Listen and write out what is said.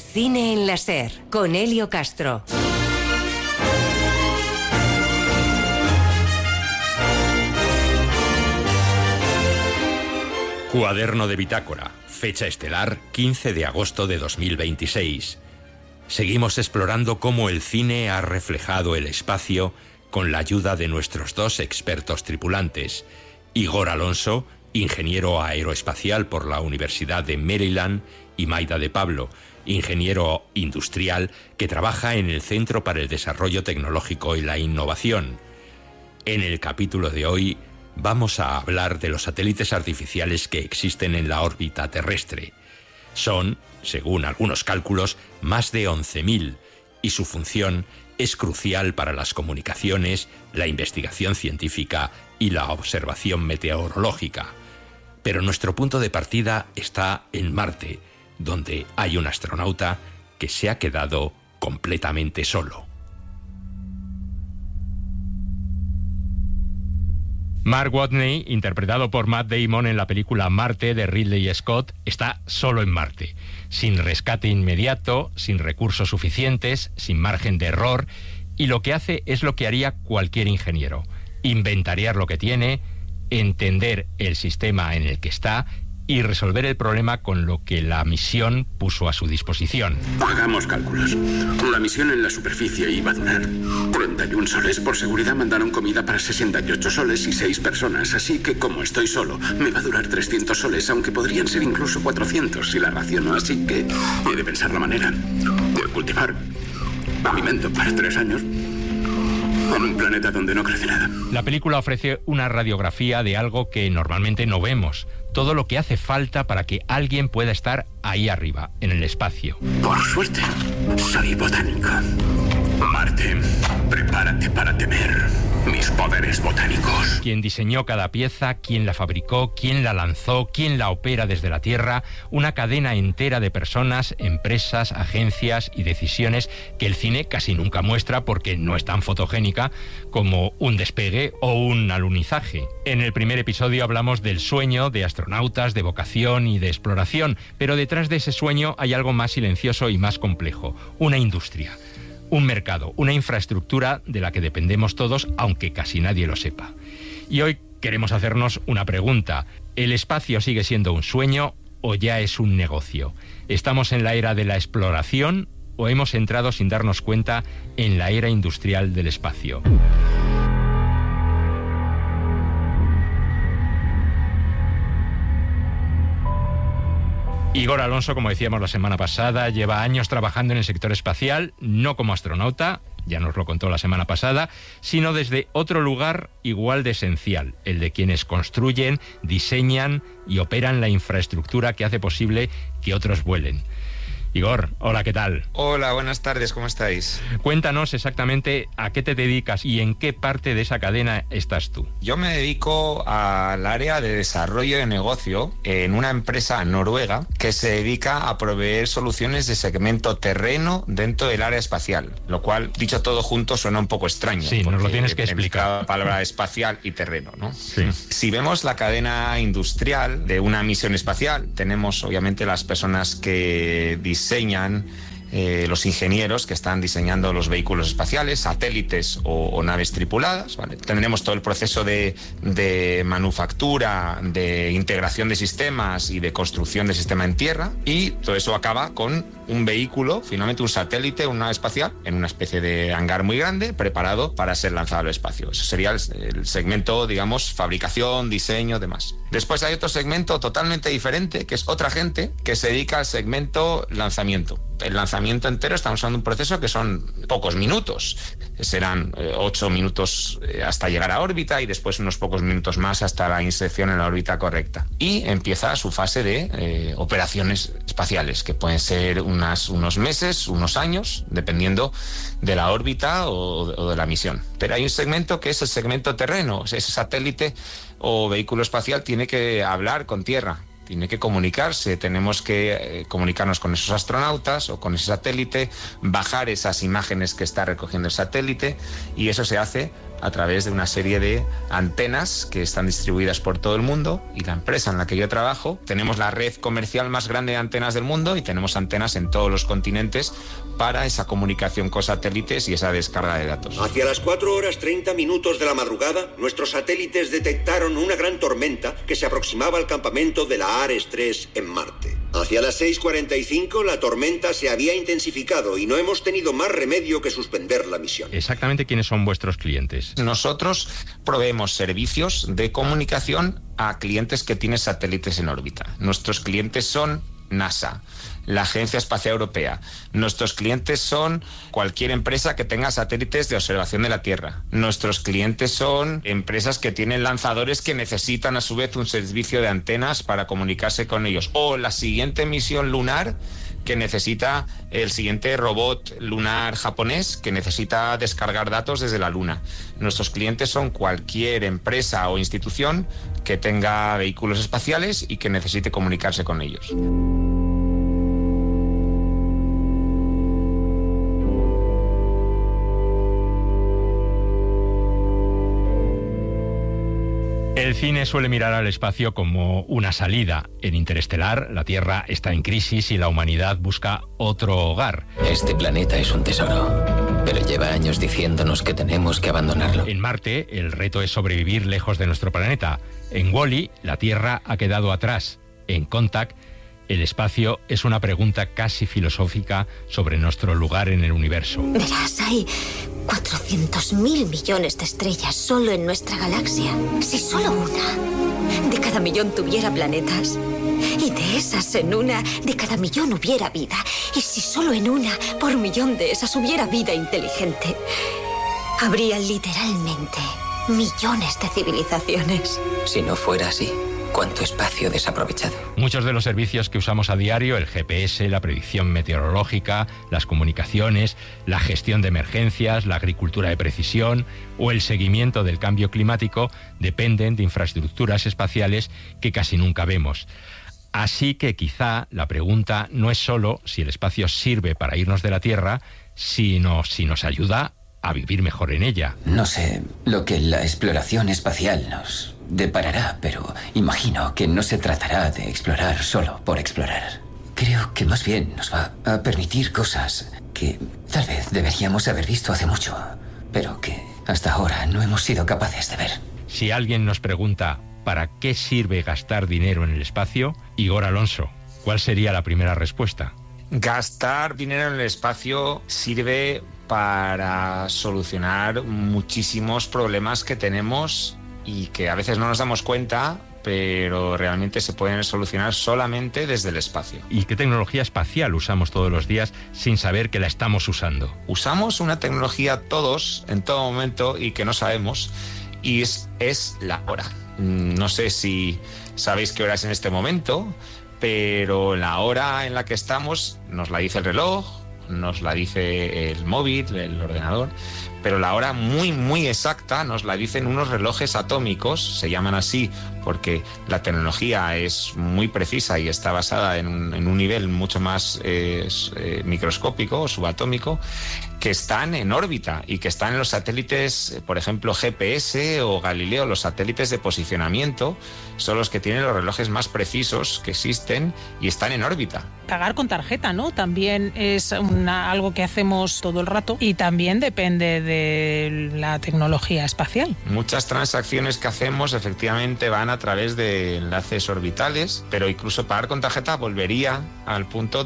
Cine en la SER, con Elio Castro. Cuaderno de bitácora, fecha estelar 15 de agosto de 2026. Seguimos explorando cómo el cine ha reflejado el espacio con la ayuda de nuestros dos expertos tripulantes, Igor Alonso, ingeniero aeroespacial por la Universidad de Maryland, y Maida de Pablo, ingeniero industrial que trabaja en el Centro para el Desarrollo Tecnológico y la Innovación. En el capítulo de hoy vamos a hablar de los satélites artificiales que existen en la órbita terrestre. Son, según algunos cálculos, más de 11.000 y su función es crucial para las comunicaciones, la investigación científica y la observación meteorológica. Pero nuestro punto de partida está en Marte, donde hay un astronauta que se ha quedado completamente solo. Mark Watney, interpretado por Matt Damon en la película Marte de Ridley Scott, está solo en Marte, sin rescate inmediato, sin recursos suficientes, sin margen de error, y lo que hace es lo que haría cualquier ingeniero: inventariar lo que tiene, entender el sistema en el que está y resolver el problema con lo que la misión puso a su disposición. Hagamos cálculos. La misión en la superficie iba a durar 31 soles. Por seguridad mandaron comida para 68 soles y 6 personas. Así que, como estoy solo, me va a durar 300 soles, aunque podrían ser incluso 400 si la raciono. Así que he de pensar la manera de cultivar alimento para 3 años en un planeta donde no crece nada. La película ofrece una radiografía de algo que normalmente no vemos: todo lo que hace falta para que alguien pueda estar ahí arriba, en el espacio. Por suerte, soy botánico. Marte, prepárate para temer mis poderes botánicos. Quien diseñó cada pieza, quién la fabricó, quién la lanzó, quién la opera desde la Tierra, una cadena entera de personas, empresas, agencias y decisiones que el cine casi nunca muestra porque no es tan fotogénica como un despegue o un alunizaje. En el primer episodio hablamos del sueño de astronautas, de vocación y de exploración, pero detrás de ese sueño hay algo más silencioso y más complejo: una industria. Un mercado, una infraestructura de la que dependemos todos, aunque casi nadie lo sepa. Y hoy queremos hacernos una pregunta: ¿el espacio sigue siendo un sueño o ya es un negocio? ¿Estamos en la era de la exploración o hemos entrado sin darnos cuenta en la era industrial del espacio? Igor Alonso, como decíamos la semana pasada, lleva años trabajando en el sector espacial, no como astronauta, ya nos lo contó la semana pasada, sino desde otro lugar igual de esencial: el de quienes construyen, diseñan y operan la infraestructura que hace posible que otros vuelen. Igor, hola, ¿qué tal? Hola, buenas tardes, ¿cómo estáis? Cuéntanos exactamente a qué te dedicas y en qué parte de esa cadena estás tú. Yo me dedico al área de desarrollo de negocio en una empresa noruega que se dedica a proveer soluciones de segmento terreno dentro del área espacial, lo cual, dicho todo junto, suena un poco extraño. Sí, nos lo tienes que explicar. La palabra espacial y terreno, ¿no? Sí. Si vemos la cadena industrial de una misión espacial, tenemos obviamente las personas que diseñan, los ingenieros que están diseñando los vehículos espaciales, satélites o naves tripuladas, ¿vale? Tendremos todo el proceso de manufactura, de integración de sistemas y de construcción de sistema en tierra, y todo eso acaba con un vehículo, finalmente un satélite, una nave espacial, en una especie de hangar muy grande, preparado para ser lanzado al espacio. Eso sería el segmento, digamos, fabricación, diseño, demás. Después hay otro segmento totalmente diferente, que es otra gente que se dedica al segmento lanzamiento. El lanzamiento entero, estamos hablando de un proceso que son pocos minutos. Serán 8 minutos hasta llegar a órbita y después unos pocos minutos más hasta la inserción en la órbita correcta. Y empieza su fase de operaciones espaciales, que pueden ser unos meses, unos años, dependiendo de la órbita o de la misión. Pero hay un segmento que es el segmento terreno. Ese satélite o vehículo espacial tiene que hablar con tierra, tiene que comunicarse, tenemos que comunicarnos con esos astronautas o con ese satélite, bajar esas imágenes que está recogiendo el satélite, y eso se hace a través de una serie de antenas que están distribuidas por todo el mundo, y la empresa en la que yo trabajo, tenemos la red comercial más grande de antenas del mundo y tenemos antenas en todos los continentes para esa comunicación con satélites y esa descarga de datos. Hacia las 4:30 de la madrugada, nuestros satélites detectaron una gran tormenta que se aproximaba al campamento de la Ares 3 en Marte. Hacia las 6:45 la tormenta se había intensificado y no hemos tenido más remedio que suspender la misión. Exactamente, ¿quiénes son vuestros clientes? Nosotros proveemos servicios de comunicación a clientes que tienen satélites en órbita. Nuestros clientes son NASA, la Agencia Espacial Europea. Nuestros clientes son cualquier empresa que tenga satélites de observación de la Tierra. Nuestros clientes son empresas que tienen lanzadores que necesitan a su vez un servicio de antenas para comunicarse con ellos. O la siguiente misión lunar que necesita el siguiente robot lunar japonés que necesita descargar datos desde la Luna. Nuestros clientes son cualquier empresa o institución que tenga vehículos espaciales y que necesite comunicarse con ellos. El cine suele mirar al espacio como una salida. En Interestelar, la Tierra está en crisis y la humanidad busca otro hogar. Este planeta es un tesoro, pero lleva años diciéndonos que tenemos que abandonarlo. En Marte, el reto es sobrevivir lejos de nuestro planeta. En Wall-E, la Tierra ha quedado atrás. En Contact, el espacio es una pregunta casi filosófica sobre nuestro lugar en el universo. Verás, hay 400.000 millones de estrellas solo en nuestra galaxia. Si solo una de cada millón tuviera planetas, y de esas en una de cada millón hubiera vida, y si solo en una por millón de esas hubiera vida inteligente, habría literalmente millones de civilizaciones. Si no fuera así, ¿cuánto espacio desaprovechado? Muchos de los servicios que usamos a diario, el GPS, la predicción meteorológica, las comunicaciones, la gestión de emergencias, la agricultura de precisión o el seguimiento del cambio climático, dependen de infraestructuras espaciales que casi nunca vemos. Así que quizá la pregunta no es solo si el espacio sirve para irnos de la Tierra, sino si nos ayuda a vivir mejor en ella. No sé lo que la exploración espacial nos deparará, pero imagino que no se tratará de explorar solo por explorar. Creo que más bien nos va a permitir cosas que tal vez deberíamos haber visto hace mucho, pero que hasta ahora no hemos sido capaces de ver. Si alguien nos pregunta ¿para qué sirve gastar dinero en el espacio? Igor Alonso, ¿cuál sería la primera respuesta? Gastar dinero en el espacio sirve para solucionar muchísimos problemas que tenemos y que a veces no nos damos cuenta, pero realmente se pueden solucionar solamente desde el espacio. ¿Y qué tecnología espacial usamos todos los días sin saber que la estamos usando? Usamos una tecnología todos, en todo momento, y que no sabemos, y es la hora. No sé si sabéis qué hora es en este momento, pero la hora en la que estamos nos la dice el reloj, nos la dice el móvil, el ordenador, pero la hora muy, muy exacta nos la dicen unos relojes atómicos, se llaman así porque la tecnología es muy precisa y está basada en un nivel mucho más microscópico o subatómico, que están en órbita y que están en los satélites, por ejemplo, GPS o Galileo, los satélites de posicionamiento, son los que tienen los relojes más precisos que existen y están en órbita. Pagar con tarjeta, ¿no? También es algo que hacemos todo el rato y también depende de la tecnología espacial. Muchas transacciones que hacemos efectivamente van a través de enlaces orbitales, pero incluso pagar con tarjeta volvería al punto